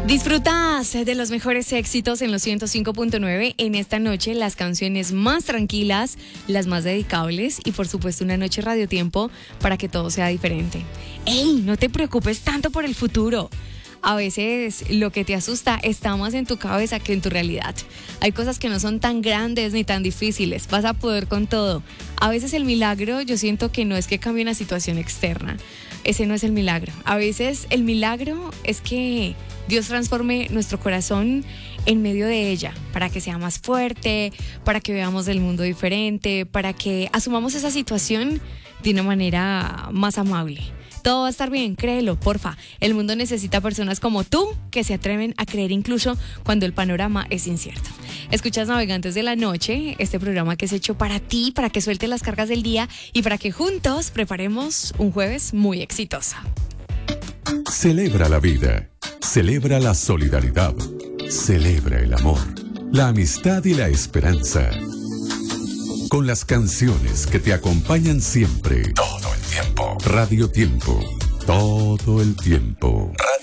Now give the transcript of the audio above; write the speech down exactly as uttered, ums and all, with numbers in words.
Disfrutas de los mejores éxitos en los ciento cinco punto nueve. En esta noche, las canciones más tranquilas, las más dedicables y, por supuesto, una noche radiotiempo para que todo sea diferente. ¡Ey! No te preocupes tanto por el futuro. A veces lo que te asusta está más en tu cabeza que en tu realidad. Hay cosas que no son tan grandes ni tan difíciles. Vas a poder con todo. A veces el milagro, yo siento que no es que cambie una situación externa. Ese no es el milagro. A veces el milagro es que Dios transforme nuestro corazón en medio de ella, para que sea más fuerte, para que veamos el mundo diferente, para que asumamos esa situación de una manera más amable. Todo va a estar bien, créelo, porfa. El mundo necesita personas como tú que se atreven a creer incluso cuando el panorama es incierto. Escuchas Navegantes de la Noche, este programa que es hecho para ti, para que sueltes las cargas del día y para que juntos preparemos un jueves muy exitoso. Celebra la vida, celebra la solidaridad, celebra el amor, la amistad y la esperanza. Con las canciones que te acompañan siempre, todo el tiempo. Radio Tiempo, todo el tiempo. Radio